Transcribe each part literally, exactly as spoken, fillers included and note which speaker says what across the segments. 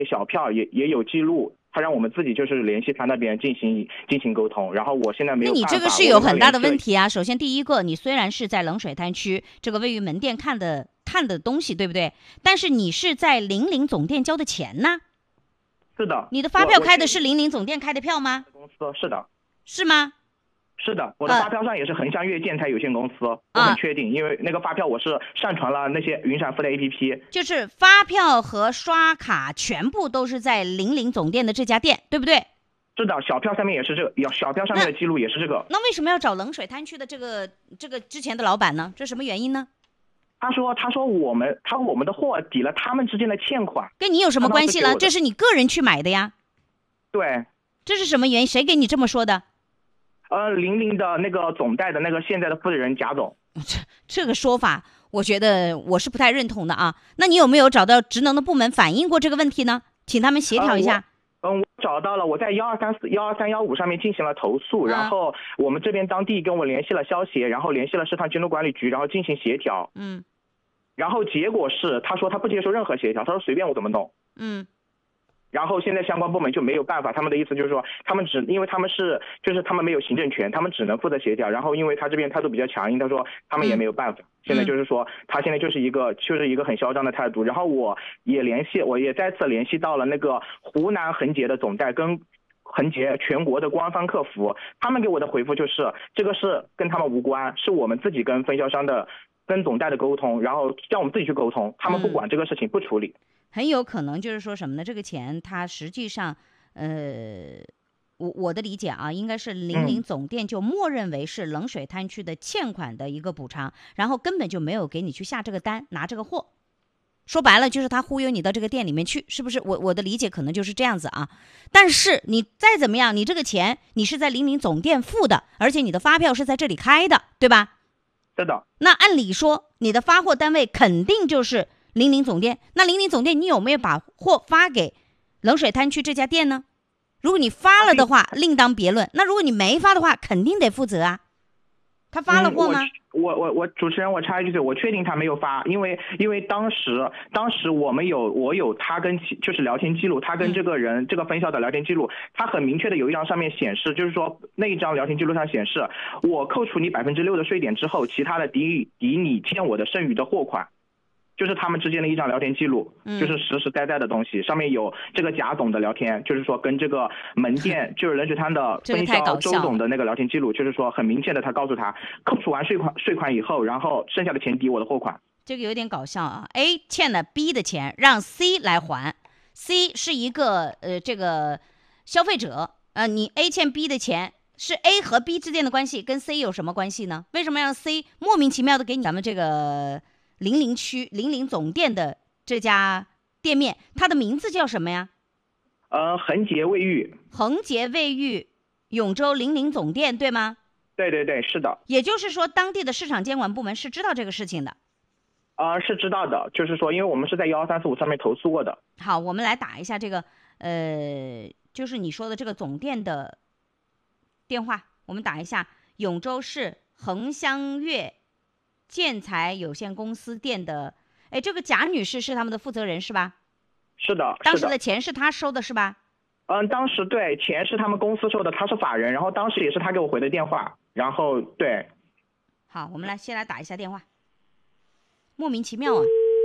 Speaker 1: 小票也也有记录，他让我们自己就是联系他那边进行进行沟通，然后我现在没有办法。
Speaker 2: 那你这个是有很大的问题啊。首先第一个，你虽然是在冷水滩区这个卫浴门店看的看的东西，对不对？但是你是在零零总店交的钱呢。
Speaker 1: 是的。
Speaker 2: 你的发票开的是零零总店开的票吗？
Speaker 1: 公司是的。
Speaker 2: 是吗？
Speaker 1: 是的，我的发票上也是恒香悦建材有限公司，呃、我很确定，因为那个发票我是上传了那些云闪付的 A P P。
Speaker 2: 就是发票和刷卡全部都是在零零总店的这家店，对不对？
Speaker 1: 是的，小票上面也是这个，小票上面的记录也是这个。
Speaker 2: 那, 那为什么要找冷水滩区的这个这个之前的老板呢？这什么原因呢？
Speaker 1: 他说他说我们他说我们的货抵了他们之间的欠款，
Speaker 2: 跟你有什么关系了？这是你个人去买的呀。
Speaker 1: 对。
Speaker 2: 这是什么原因？谁给你这么说的？
Speaker 1: 呃，零零的那个总代的那个现在的负责人贾总。
Speaker 2: 这这个说法，我觉得我是不太认同的啊。那你有没有找到职能的部门反映过这个问题呢？请他们协调一下。
Speaker 1: 嗯、呃，我找到了，我在幺二三四幺二三幺五上面进行了投诉，然后我们这边当地跟我联系了消协，然后联系了市场监督管理局，然后进行协调。
Speaker 2: 嗯。
Speaker 1: 然后结果是，他说他不接受任何协调，他说随便我怎么弄。
Speaker 2: 嗯。
Speaker 1: 然后现在相关部门就没有办法，他们的意思就是说，他们只因为他们是就是他们没有行政权，他们只能负责协调。然后因为他这边态度比较强硬，他说他们也没有办法。嗯、现在就是说，他现在就是一个就是一个很嚣张的态度。然后我也联系，我也再次联系到了那个湖南恒洁的总代跟恒洁全国的官方客服，他们给我的回复就是这个是跟他们无关，是我们自己跟分销商的跟总代的沟通，然后让我们自己去沟通，他们不管这个事情，不处理。
Speaker 2: 很有可能就是说什么呢？这个钱它实际上，呃，我我的理解啊，应该是零零总店就默认为是冷水滩区的欠款的一个补偿，然后根本就没有给你去下这个单拿这个货。说白了就是他忽悠你到这个店里面去，是不是？我我的理解可能就是这样子啊。但是你再怎么样，你这个钱你是在零零总店付的，而且你的发票是在这里开的，对吧？
Speaker 1: 是的。
Speaker 2: 那按理说你的发货单位肯定就是零零总店，那零零总店你有没有把货发给冷水滩区这家店呢？如果你发了的话，另当别论。那如果你没发的话，肯定得负责啊。他发了货吗？
Speaker 1: 嗯、我我我主持人，我插一句嘴，我确定他没有发，因为因为当时当时我们有我有他跟就是聊天记录，他跟这个人、嗯、这个分销的聊天记录，他很明确的有一张上面显示，就是说那一张聊天记录上显示，我扣除你百分之六的税点之后，其他的抵抵你欠我的剩余的货款。就是他们之间的一张聊天记录，
Speaker 2: 嗯、
Speaker 1: 就是实实在在的东西，上面有这个贾总的聊天，就是说跟这个门店就是冷水滩的分销周总的那个聊天记录，就是说很明确的他告诉他，扣除完税款税款以后，然后剩下的钱抵我的货款。
Speaker 2: 这个有点搞笑啊 ！A 欠了 B 的钱，让 C 来还 ，C 是一个呃这个消费者，呃你 A 欠 B 的钱。是 A 和 B 之间的关系，跟 C 有什么关系呢？为什么让 C 莫名其妙的给你咱们这个零零区零零总店的这家店面，它的名字叫什么呀？
Speaker 1: 呃，恒洁卫浴。
Speaker 2: 恒洁卫浴，永州零零总店，对吗？
Speaker 1: 对对对，是的。
Speaker 2: 也就是说，当地的市场监管部门是知道这个事情的。
Speaker 1: 啊、呃，是知道的，就是说，因为我们是在幺二三四五上面投诉过的。
Speaker 2: 好，我们来打一下这个，呃，就是你说的这个总店的电话，我们打一下永州市恒香悦建材有限公司店的，哎，这个贾女士是他们的负责人是吧？
Speaker 1: 是的。
Speaker 2: 当时的钱是他收的是吧？
Speaker 1: 嗯，当时对，钱是他们公司收的，他是法人，然后当时也是他给我回的电话，然后对。
Speaker 2: 好，我们来先来打一下电话，莫名其妙啊。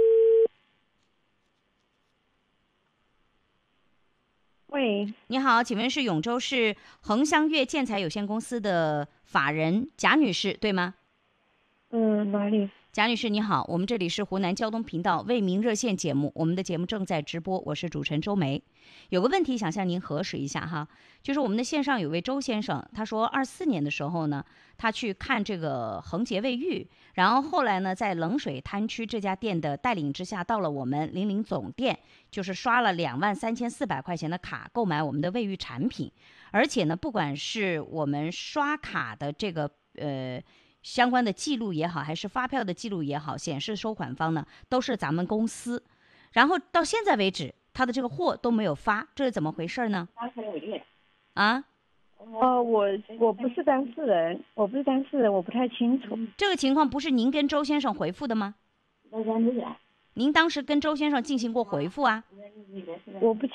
Speaker 3: 喂，
Speaker 2: 你好，请问是永州市恒香悦建材有限公司的法人贾女士对吗？
Speaker 3: 嗯，哪里？
Speaker 2: 贾女士你好，我们这里是湖南交通频道为民热线节目，我们的节目正在直播，我是主持人周梅。有个问题想向您核实一下哈，就是我们的线上有位周先生，他说二四年的时候呢，他去看这个恒洁卫浴，然后后来呢，在冷水滩区这家店的带领之下，到了我们零零总店，就是刷了两万三千四百块钱的卡购买我们的卫浴产品，而且呢，不管是我们刷卡的这个呃。相关的记录也好，还是发票的记录也好，显示收款方呢都是咱们公司，然后到现在为止，他的这个货都没有发，这是怎么回事呢？啊？
Speaker 3: 呃，我我不是当事人，我不是当事人，我不太清楚。
Speaker 2: 这个情况不是您跟周先生回复的吗？ 您当时跟周先生进行过回复啊？
Speaker 3: 我不